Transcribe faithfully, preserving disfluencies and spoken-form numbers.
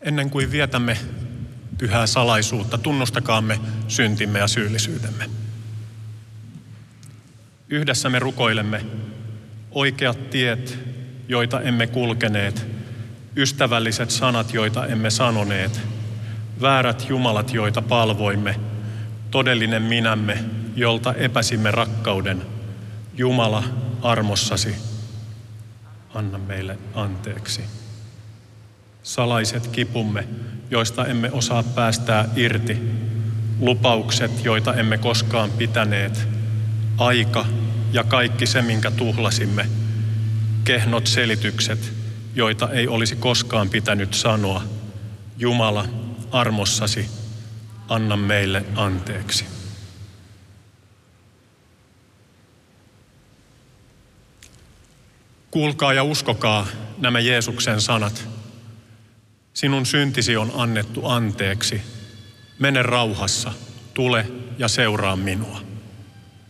Ennen kuin vietämme pyhää salaisuutta, tunnustakaamme syntimme ja syyllisyytemme. Yhdessä me rukoilemme oikeat tiet, joita emme kulkeneet, ystävälliset sanat, joita emme sanoneet, väärät jumalat, joita palvoimme, todellinen minämme, jolta epäsimme rakkauden. Jumala, armossasi, anna meille anteeksi. Salaiset kipumme, joista emme osaa päästää irti, lupaukset, joita emme koskaan pitäneet, aika ja kaikki se, minkä tuhlasimme, kehnot selitykset, joita ei olisi koskaan pitänyt sanoa. Jumala, armossasi, anna meille anteeksi. Kuulkaa ja uskokaa nämä Jeesuksen sanat. Sinun syntisi on annettu anteeksi. Mene rauhassa, tule ja seuraa minua.